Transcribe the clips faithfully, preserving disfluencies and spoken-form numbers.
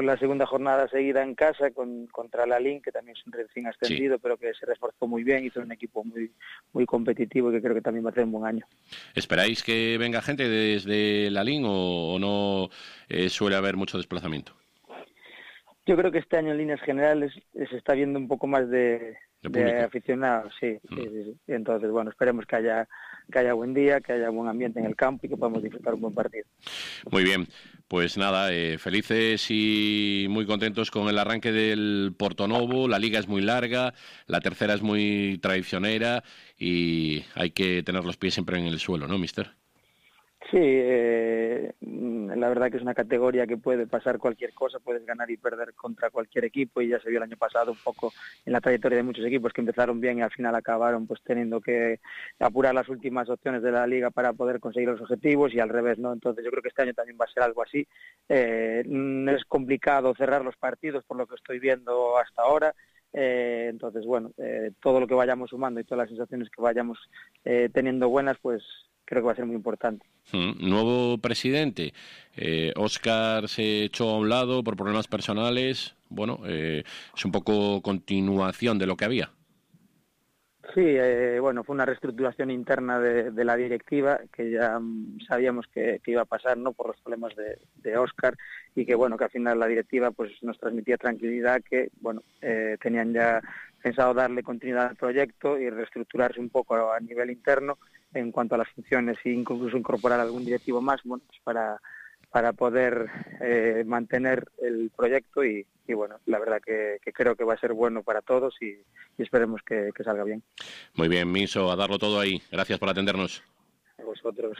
La segunda jornada seguida en casa con, contra la Lin, que también es un recién ascendido, sí, pero que se reforzó muy bien, hizo un equipo muy muy competitivo y que creo que también va a tener un buen año. ¿Esperáis que venga gente desde la Lin o, o no eh, suele haber mucho desplazamiento? Yo creo que este año en líneas generales se está viendo un poco más de, de, de aficionados, sí, mm. sí, sí, sí. Entonces, bueno, esperemos que haya que haya buen día, que haya buen ambiente en el campo y que podamos disfrutar un buen partido. Muy bien, pues nada, eh, felices y muy contentos con el arranque del Portonovo. La liga es muy larga, la tercera es muy traicionera y hay que tener los pies siempre en el suelo, ¿no, mister? Sí, eh, la verdad que es una categoría que puede pasar cualquier cosa, puedes ganar y perder contra cualquier equipo y ya se vio el año pasado un poco en la trayectoria de muchos equipos que empezaron bien y al final acabaron pues teniendo que apurar las últimas opciones de la liga para poder conseguir los objetivos y al revés, ¿no? Entonces yo creo que este año también va a ser algo así. Eh, es complicado cerrar los partidos por lo que estoy viendo hasta ahora. Eh, entonces, bueno, eh, todo lo que vayamos sumando y todas las sensaciones que vayamos eh, teniendo buenas, pues creo que va a ser muy importante. Mm, nuevo presidente, eh, Óscar se echó a un lado por problemas personales, bueno, eh, es un poco continuación de lo que había. Sí, eh, bueno, fue una reestructuración interna de, de la directiva que ya um, sabíamos que, que iba a pasar, ¿no? Por los problemas de, de Óscar y que, bueno, que al final la directiva pues nos transmitía tranquilidad que, bueno, eh, tenían ya pensado darle continuidad al proyecto y reestructurarse un poco a nivel interno en cuanto a las funciones e incluso incorporar algún directivo más, bueno, pues para para poder eh, mantener el proyecto y, y bueno, la verdad que, que creo que va a ser bueno para todos y, y esperemos que, que salga bien. Muy bien, Miso, a darlo todo ahí. Gracias por atendernos. A vosotros.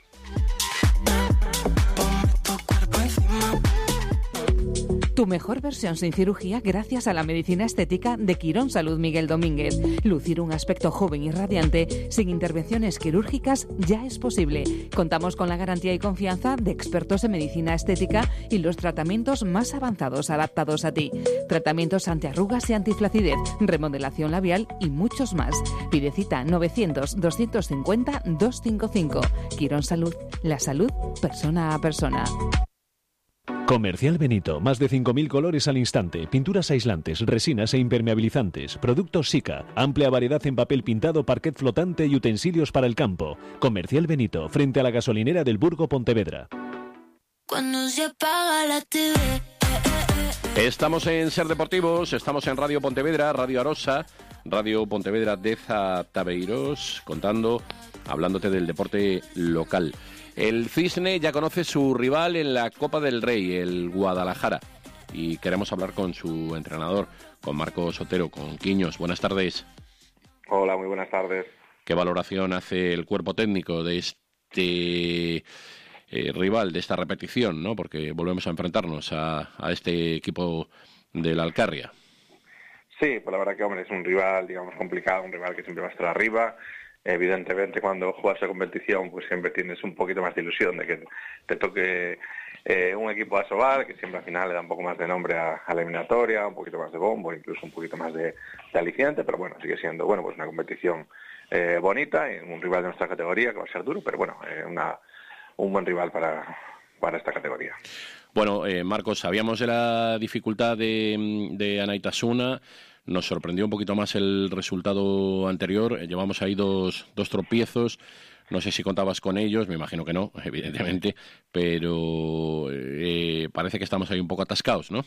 Tu mejor versión sin cirugía gracias a la medicina estética de Quirón Salud Miguel Domínguez. Lucir un aspecto joven y radiante sin intervenciones quirúrgicas ya es posible. Contamos con la garantía y confianza de expertos en medicina estética y los tratamientos más avanzados adaptados a ti. Tratamientos antiarrugas y antiflacidez, remodelación labial y muchos más. Pide cita novecientos, doscientos cincuenta, doscientos cincuenta y cinco. Quirón Salud, la salud persona a persona. Comercial Benito, más de cinco mil colores al instante, pinturas aislantes, resinas e impermeabilizantes, productos Sika, amplia variedad en papel pintado, parquet flotante y utensilios para el campo. Comercial Benito, frente a la gasolinera del Burgo Pontevedra. Cuando se apaga la T V. Estamos en Ser Deportivos, estamos en Radio Pontevedra, Radio Arosa, Radio Pontevedra de Tabeiros, contando, hablándote del deporte local. El Cisne ya conoce su rival en la Copa del Rey, el Guadalajara, y queremos hablar con su entrenador, con Marcos Otero, con Quiños. Buenas tardes. Hola, muy buenas tardes. ¿Qué valoración hace el cuerpo técnico de este eh, rival, de esta repetición, ¿no? Porque volvemos a enfrentarnos a, a este equipo del Alcarria. Sí, pues la verdad que, hombre, es un rival, digamos, complicado, un rival que siempre va a estar arriba. Evidentemente, cuando juegas a competición, pues siempre tienes un poquito más de ilusión de que te toque eh, un equipo a sobar, que siempre al final le da un poco más de nombre a, a la eliminatoria, un poquito más de bombo, incluso un poquito más de, de aliciente, pero bueno, sigue siendo, bueno, pues una competición eh, bonita, y un rival de nuestra categoría que va a ser duro, pero bueno, eh, una, un buen rival para, para esta categoría. Bueno, eh, Marcos, sabíamos de la dificultad de, de Anaitasuna. Nos sorprendió un poquito más el resultado anterior. Eh, llevamos ahí dos, dos tropiezos. No sé si contabas con ellos, me imagino que no, evidentemente, pero eh, parece que estamos ahí un poco atascados, ¿no?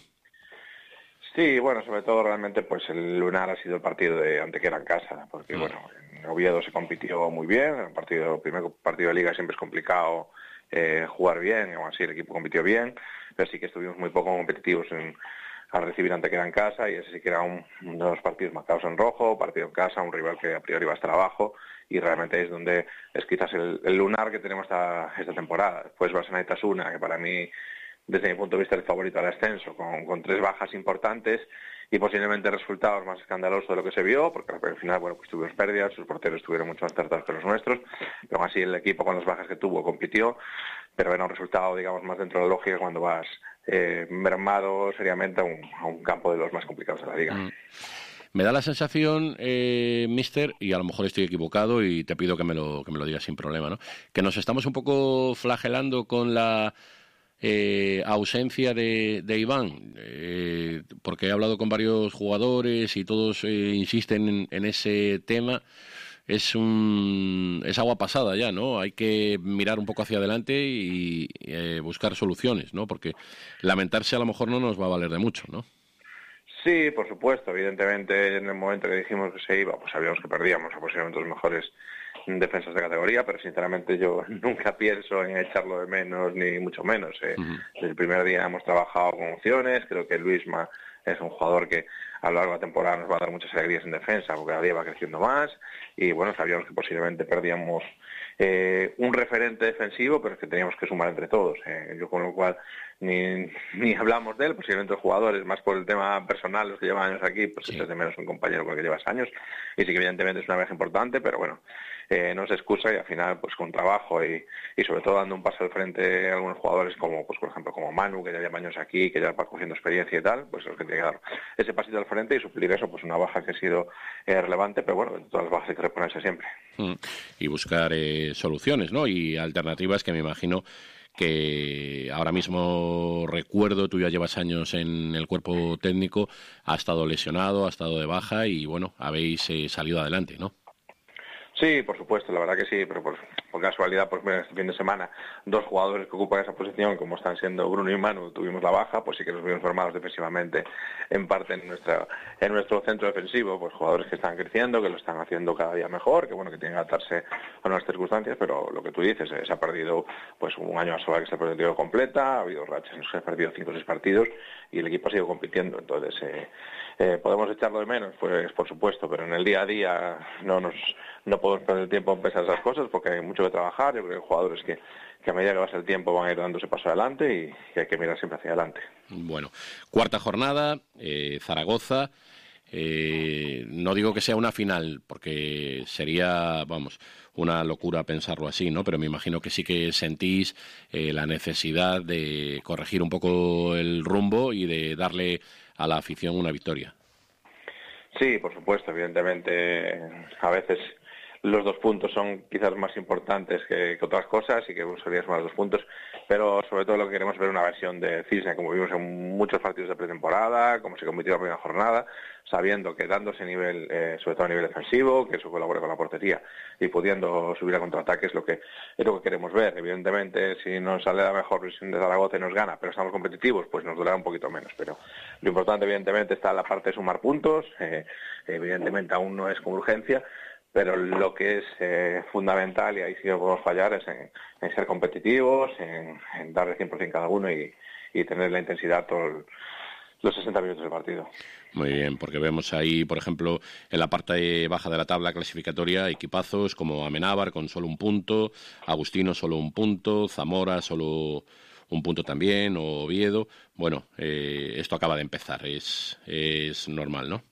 Sí, bueno, sobre todo realmente pues el lunar ha sido el partido de Antequera en casa, porque mm. bueno, en Oviedo se compitió muy bien, el partido, el primer partido de liga siempre es complicado eh, jugar bien, y aún así el equipo compitió bien, pero sí que estuvimos muy poco competitivos en al recibir Antequera en casa, y ese sí que era un, uno de los partidos marcados en rojo, partido en casa, un rival que a priori va a estar abajo, y realmente es donde es quizás el, el lunar que tenemos esta, esta temporada. Después vas a Anaitasuna, que para mí, desde mi punto de vista, es el favorito al ascenso, con, con tres bajas importantes y posiblemente resultados más escandalosos de lo que se vio, porque al final, bueno, pues tuvimos pérdidas, sus porteros estuvieron mucho más tratados que los nuestros, pero aún así el equipo con las bajas que tuvo compitió, pero era un resultado, digamos, más dentro de la lógica cuando vas eh, mermado seriamente a un, a un campo de los más complicados de la liga. Mm. Me da la sensación, eh, mister, y a lo mejor estoy equivocado y te pido que me lo que me lo digas sin problema, ¿no? Que nos estamos un poco flagelando con la eh, ausencia de, de Iván, eh, porque he hablado con varios jugadores y todos eh, insisten en, en ese tema. Es un es agua pasada ya, ¿no? Hay que mirar un poco hacia adelante y eh, buscar soluciones, ¿no? Porque lamentarse a lo mejor no nos va a valer de mucho, ¿no? Sí, por supuesto. Evidentemente, en el momento que dijimos que se iba, pues sabíamos que perdíamos a posiblemente los mejores defensas de categoría, pero sinceramente yo nunca pienso en echarlo de menos, ni mucho menos. Eh. Uh-huh. Desde el primer día hemos trabajado con opciones. Creo que Luisma es un jugador que a lo largo de la temporada nos va a dar muchas alegrías en defensa, porque cada día va creciendo más, y bueno, sabíamos que posiblemente perdíamos eh, un referente defensivo, pero es que teníamos que sumar entre todos. Eh. Yo con lo cual ni, ni hablamos de él, posiblemente los jugadores, más por el tema personal, los que llevan años aquí, pues sí. Es de menos un compañero con el que llevas años, y sí que evidentemente es una vez importante, pero bueno, eh, no se excusa, y al final pues con trabajo y, y sobre todo dando un paso al frente a algunos jugadores como pues por ejemplo como Manu, que ya lleva años aquí, que ya va cogiendo experiencia y tal, pues es lo que tiene que dar ese pasito al frente y suplir eso, pues una baja que ha sido eh, relevante, pero bueno, todas las bajas hay que reponerse siempre. Mm. Y buscar eh, soluciones, ¿no? Y alternativas que me imagino que ahora mismo recuerdo, tú ya llevas años en el cuerpo técnico, ha estado lesionado, ha estado de baja y bueno, habéis eh, salido adelante, ¿no? Sí, por supuesto, la verdad que sí, pero por, por casualidad, pues mira, este fin de semana, dos jugadores que ocupan esa posición, como están siendo Bruno y Manu, tuvimos la baja, pues sí que nos vimos formados defensivamente en parte en nuestra en nuestro centro defensivo, pues jugadores que están creciendo, que lo están haciendo cada día mejor, que bueno, que tienen que adaptarse a nuevas circunstancias, pero lo que tú dices, eh, se ha perdido pues un año a sola que se ha perdido completa, ha habido rachas en los que se han perdido cinco o seis partidos y el equipo ha seguido compitiendo, entonces eh, eh, podemos echarlo de menos, pues por supuesto, pero en el día a día no nos no podemos perder el tiempo en pensar esas cosas porque hay mucho que trabajar. Yo creo que hay jugadores que, que a medida que pasa el tiempo van a ir dando ese paso adelante y, y hay que mirar siempre hacia adelante. Bueno, cuarta jornada, eh, Zaragoza. Eh, no digo que sea una final porque sería, vamos, una locura pensarlo así, ¿no? Pero me imagino que sí que sentís eh, la necesidad de corregir un poco el rumbo y de darle a la afición una victoria. Sí, por supuesto, evidentemente a veces los dos puntos son quizás más importantes que, que otras cosas y que buscarías más dos puntos, pero sobre todo lo que queremos es ver una versión de Cisne, como vimos en muchos partidos de pretemporada, como se compitió la primera jornada, sabiendo que dando ese nivel, eh, sobre todo a nivel defensivo, que eso colabore con la portería y pudiendo subir a contraataque es lo que es lo que queremos ver. Evidentemente, si nos sale la mejor versión de Zaragoza y nos gana, pero estamos competitivos, pues nos durará un poquito menos, pero lo importante evidentemente está la parte de sumar puntos, eh, evidentemente aún no es con urgencia, pero lo que es eh, fundamental, y ahí sí que podemos fallar, es en, en ser competitivos, en, en darle cien por ciento cada uno y, y tener la intensidad todos los sesenta minutos del partido. Muy bien, porque vemos ahí, por ejemplo, en la parte baja de la tabla clasificatoria, equipazos como Amenábar con solo un punto, Agustino solo un punto, Zamora solo un punto también, o Oviedo. Bueno, eh, esto acaba de empezar, es, es normal, ¿no?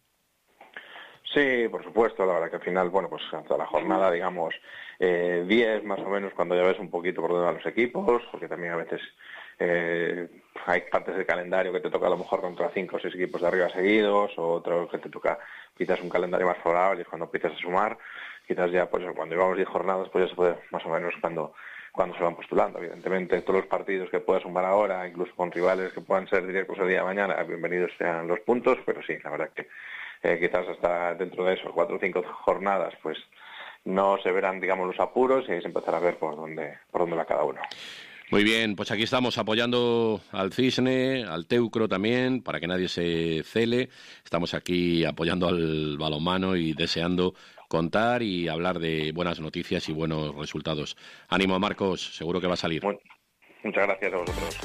Sí, por supuesto, la verdad que al final, bueno, pues hasta la jornada, digamos, eh, diez más o menos, cuando ya ves un poquito por dónde van los equipos, porque también a veces eh, hay partes del calendario que te toca a lo mejor contra cinco o seis equipos de arriba seguidos, o otro que te toca quizás un calendario más favorable, y es cuando empiezas a sumar, quizás ya, pues cuando llevamos diez jornadas, pues ya se puede más o menos cuando cuando se van postulando. Evidentemente, todos los partidos que puedas sumar ahora, incluso con rivales que puedan ser directos el día de mañana, bienvenidos sean los puntos, pero sí, la verdad que Eh, quizás hasta dentro de eso, cuatro o cinco jornadas, pues no se verán, digamos, los apuros y ahí se empezará a ver por dónde, por dónde va cada uno. Muy bien, pues aquí estamos apoyando al Cisne, al Teucro también, para que nadie se cele. Estamos aquí apoyando al balonmano y deseando contar y hablar de buenas noticias y buenos resultados. Ánimo, Marcos, seguro que va a salir. Muy, muchas gracias a vosotros.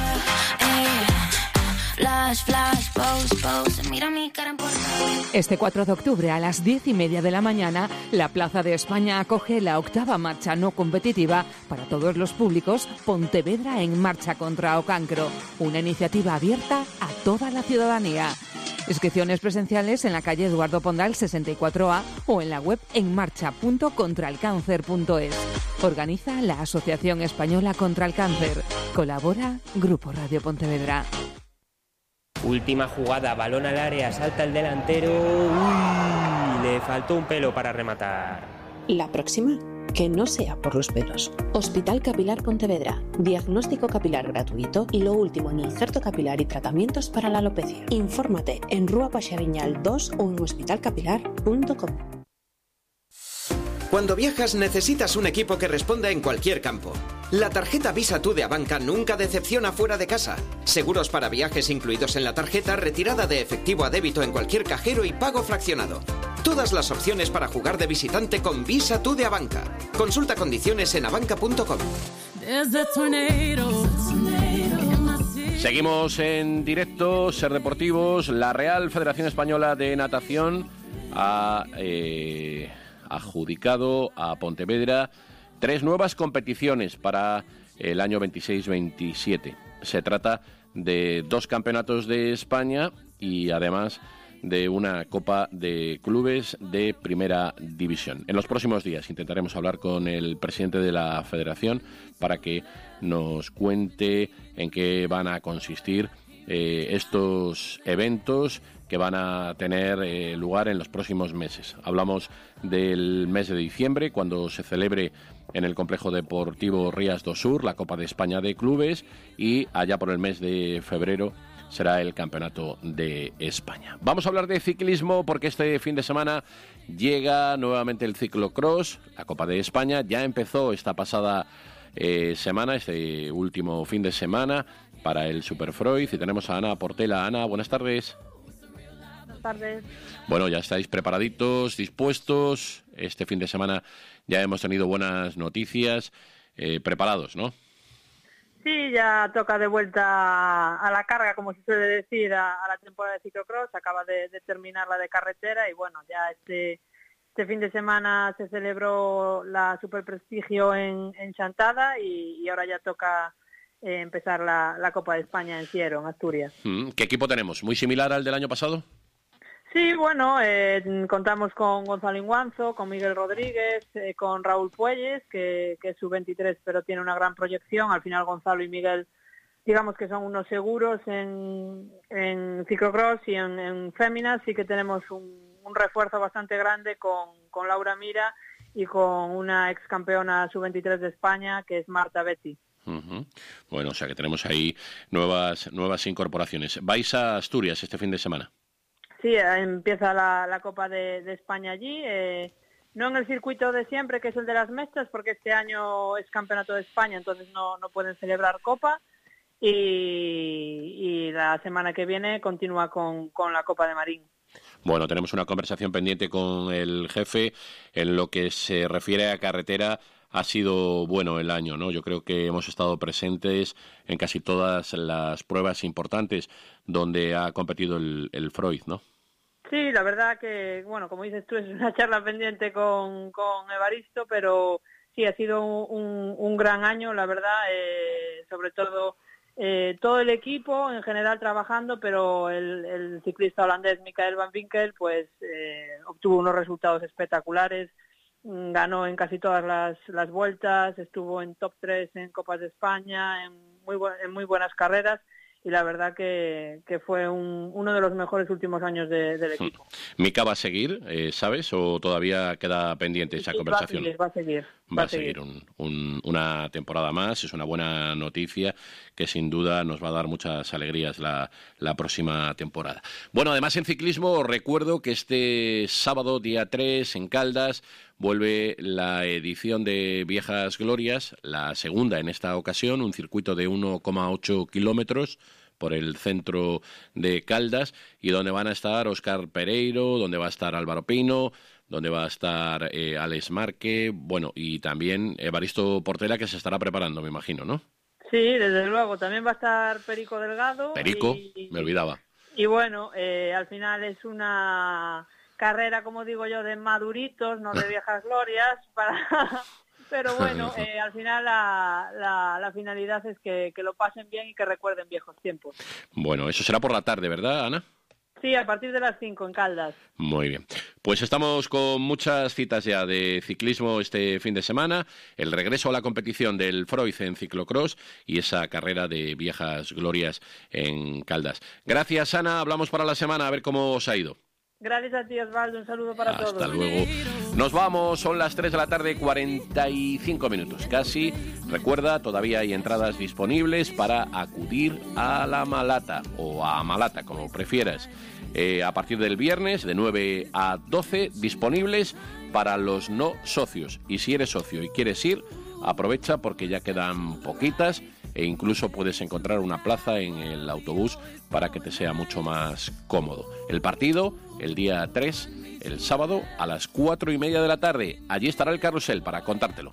Flash, flash, pose, pose, mira mi cara en portada. Este cuatro de octubre a las diez y media de la mañana, la Plaza de España acoge la octava marcha no competitiva para todos los públicos Pontevedra en marcha contra o cancro, una iniciativa abierta a toda la ciudadanía. Inscripciones presenciales en la calle Eduardo Pondal sesenta y cuatro A o en la web enmarcha punto contralcáncer punto es. Organiza la Asociación Española contra el Cáncer. Colabora Grupo Radio Pontevedra. Última jugada, balón al área, salta el delantero. Uy, le faltó un pelo para rematar. La próxima, que no sea por los pelos. Hospital Capilar Pontevedra. Diagnóstico capilar gratuito y lo último en injerto capilar y tratamientos para la alopecia. Infórmate en Rúa Paxariñal dos o en hospital capilar punto com. Cuando viajas necesitas un equipo que responda en cualquier campo. La tarjeta Visa Tú de Abanca nunca decepciona fuera de casa. Seguros para viajes incluidos en la tarjeta, retirada de efectivo a débito en cualquier cajero y pago fraccionado. Todas las opciones para jugar de visitante con Visa Tú de Abanca. Consulta condiciones en abanca punto com. Seguimos en directo, Ser Deportivos. La Real Federación Española de Natación ha eh, adjudicado a Pontevedra tres nuevas competiciones para el año veintiséis veintisiete. Se trata de dos campeonatos de España y además de una Copa de Clubes de Primera División. En los próximos días intentaremos hablar con el presidente de la Federación para que nos cuente en qué van a consistir eh, estos eventos que van a tener eh, lugar en los próximos meses. Hablamos del mes de diciembre, cuando se celebre en el Complejo Deportivo Rías do Sur la Copa de España de Clubes, y allá por el mes de febrero será el Campeonato de España. Vamos a hablar de ciclismo porque este fin de semana llega nuevamente el ciclocross, la Copa de España. Ya empezó esta pasada eh, semana, este último fin de semana para el Superfroid, y tenemos a Ana Portela. Ana, buenas tardes. Buenas tardes. Bueno, ya estáis preparaditos, dispuestos. Este fin de semana ya hemos tenido buenas noticias, eh, preparados, ¿no? Sí, ya toca de vuelta a la carga, como se suele decir, a, a la temporada de ciclocross. Acaba de, de terminar la de carretera y bueno, ya este, este fin de semana se celebró la Superprestigio en, en Chantada y, y ahora ya toca eh, empezar la, la Copa de España en Siero, en Asturias. ¿Qué equipo tenemos? ¿Muy similar al del año pasado? Sí, bueno, eh, contamos con Gonzalo Inguanzo, con Miguel Rodríguez, eh, con Raúl Puelles, que, que es sub veintitrés pero tiene una gran proyección. Al final Gonzalo y Miguel, digamos que son unos seguros en, en ciclocross, y en, en féminas sí que tenemos un, un refuerzo bastante grande con, con Laura Mira y con una ex campeona sub veintitrés de España, que es Marta Betty. Uh-huh. Bueno, o sea que tenemos ahí nuevas, nuevas incorporaciones. ¿Vais a Asturias este fin de semana? Sí, empieza la, la Copa de, de España allí, eh, no en el circuito de siempre, que es el de las mezclas, porque este año es Campeonato de España, entonces no, no pueden celebrar Copa, y, y la semana que viene continúa con, con la Copa de Marín. Bueno, tenemos una conversación pendiente con el jefe. En lo que se refiere a carretera, ha sido bueno el año, ¿no? Yo creo que hemos estado presentes en casi todas las pruebas importantes donde ha competido el, el Freud, ¿no? Sí, la verdad que, bueno, como dices tú, es una charla pendiente con, con Evaristo, pero sí, ha sido un, un gran año, la verdad, eh, sobre todo eh, todo el equipo en general trabajando, pero el, el ciclista holandés Michael van Winkel pues eh, obtuvo unos resultados espectaculares, ganó en casi todas las, las vueltas, estuvo en top tres en Copas de España, en muy, bu- en muy buenas carreras, y la verdad que, que fue un, uno de los mejores últimos años de, del equipo. ¿Mica va a seguir, eh, sabes, o todavía queda pendiente esa sí, conversación? Va a seguir, va a seguir. Va a seguir un, un, una temporada más. Es una buena noticia que sin duda nos va a dar muchas alegrías la, la próxima temporada. Bueno, además en ciclismo recuerdo que este sábado, día tres, en Caldas, vuelve la edición de Viejas Glorias, la segunda en esta ocasión, un circuito de uno coma ocho kilómetros por el centro de Caldas, y donde van a estar Óscar Pereiro, donde va a estar Álvaro Pino, donde va a estar eh, Alex Marque, bueno, y también Evaristo Portela, que se estará preparando, me imagino, ¿no? Sí, desde luego. También va a estar Perico Delgado. Perico, y, me olvidaba. Y bueno, eh, al final es una carrera, como digo yo, de maduritos, no de viejas glorias, para... pero bueno, eh, al final la, la, la finalidad es que, que lo pasen bien y que recuerden viejos tiempos. Bueno, eso será por la tarde, ¿verdad, Ana? Sí, a partir de las cinco en Caldas. Muy bien. Pues estamos con muchas citas ya de ciclismo este fin de semana, el regreso a la competición del Freud en ciclocross y esa carrera de Viejas Glorias en Caldas. Gracias, Ana. Hablamos para la semana, a ver cómo os ha ido. Gracias a ti, Osvaldo, un saludo para Hasta todos. Hasta luego. Nos vamos, son las tres de la tarde, cuarenta y cinco minutos casi. Recuerda, todavía hay entradas disponibles para acudir a la Malata, o a Malata, como prefieras. Eh, a partir del viernes, de nueve a doce, disponibles para los no socios. Y si eres socio y quieres ir, aprovecha porque ya quedan poquitas e incluso puedes encontrar una plaza en el autobús para que te sea mucho más cómodo. El partido, el día tres, el sábado, a las cuatro y media de la tarde. Allí estará el carrusel para contártelo.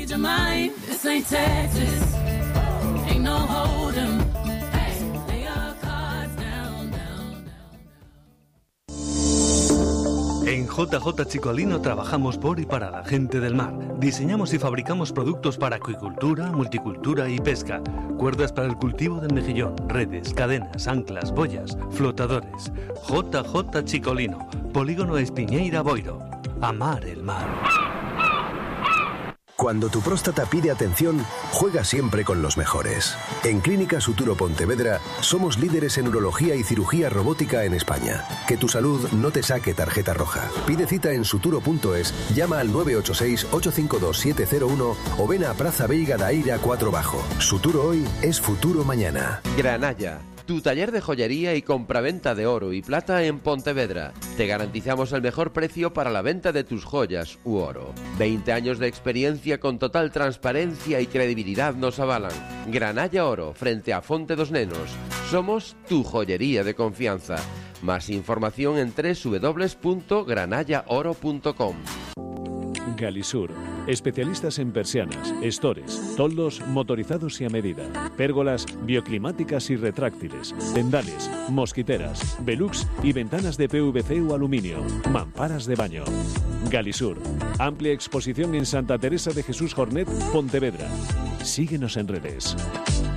En J J Chicolino trabajamos por y para la gente del mar. Diseñamos y fabricamos productos para acuicultura, multicultura y pesca. Cuerdas para el cultivo del mejillón, redes, cadenas, anclas, boyas, flotadores. J J Chicolino, Polígono Espiñeira Boiro. Amar el mar. Cuando tu próstata pide atención, juega siempre con los mejores. En Clínica Suturo Pontevedra somos líderes en urología y cirugía robótica en España. Que tu salud no te saque tarjeta roja. Pide cita en suturo punto es, llama al nueve ocho seis, ocho cinco dos, siete cero uno o ven a Praza Veiga da Eira cuatro Bajo. Suturo hoy es futuro mañana. Granalla, tu taller de joyería y compraventa de oro y plata en Pontevedra. Te garantizamos el mejor precio para la venta de tus joyas u oro. veinte años de experiencia con total transparencia y credibilidad nos avalan. Granalla Oro, frente a Fonte dos Nenos. Somos tu joyería de confianza. Más información en doble u doble u doble u punto granalla oro punto com. Galisur, especialistas en persianas, estores, toldos motorizados y a medida, pérgolas bioclimáticas y retráctiles, tendales, mosquiteras, velux y ventanas de P V C o aluminio, mamparas de baño. Galisur, amplia exposición en Santa Teresa de Jesús Jornet, Pontevedra. Síguenos en redes.